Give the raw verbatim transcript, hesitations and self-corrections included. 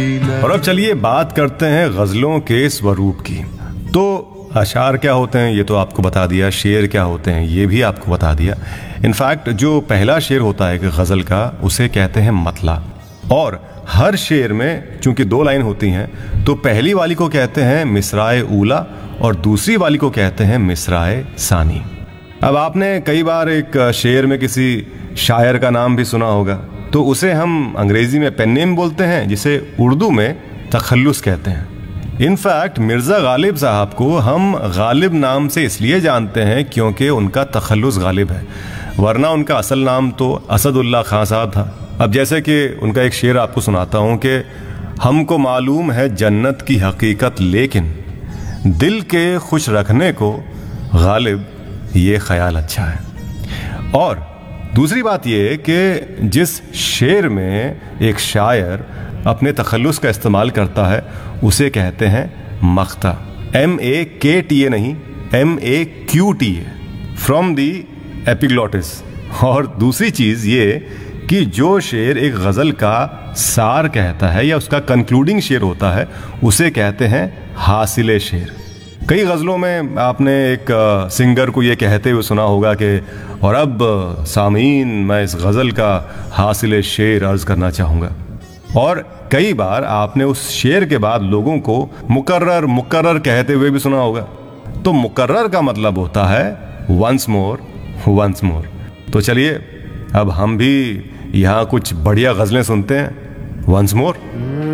और अब चलिए बात करते हैं गज़लों के स्वरूप की। तो अशार क्या होते हैं ये तो आपको बता दिया, शेर क्या होते हैं ये भी आपको बता दिया। इनफैक्ट जो पहला शेर होता है कि गज़ल का, उसे कहते हैं मतला। और हर शेर में चूंकि दो लाइन होती हैं तो पहली वाली को कहते हैं मिसराए ऊला और दूसरी वाली को कहते हैं मिसराए सानी। अब आपने कई बार एक शेर में किसी शायर का नाम भी सुना होगा, तो उसे हम अंग्रेजी में पेन नेम बोलते हैं, जिसे उर्दू में तखल्लुस कहते हैं। इनफैक्ट मिर्ज़ा गालिब साहब को हम गालिब नाम से इसलिए जानते हैं क्योंकि उनका तखल्लुस गालिब है, वरना उनका असल नाम तो असदुल्ला खां साहब था। अब जैसे कि उनका एक शेर आपको सुनाता हूँ कि हमको मालूम है जन्नत की हकीकत, लेकिन दिल के खुश रखने को गालिब ये ख्याल अच्छा है। और दूसरी बात ये कि जिस शेर में एक शायर अपने तखल्लुस का इस्तेमाल करता है उसे कहते हैं मख्ता। एम ए के टी ए नहीं, M A Q T A, from the epiglottis. और दूसरी चीज़ ये कि जो शेर एक गज़ल का सार कहता है या उसका कंक्लूडिंग शेर होता है उसे कहते हैं हासिले शेर। कई गज़लों में आपने एक सिंगर को ये कहते हुए सुना होगा कि और अब सामीन मैं इस गज़ल का हासिल शेर अर्ज़ करना चाहूँगा। और कई बार आपने उस शेर के बाद लोगों को मुकर्रर मुकर्रर कहते हुए भी सुना होगा। तो मुकर्रर का मतलब होता है वंस मोर वंस मोर। तो चलिए अब हम भी यहाँ कुछ बढ़िया गज़लें सुनते हैं। Once more.